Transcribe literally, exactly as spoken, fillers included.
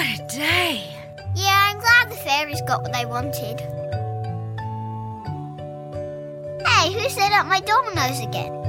What a day. Yeah, I'm glad the fairies got what they wanted. Hey, who set up my dominoes again?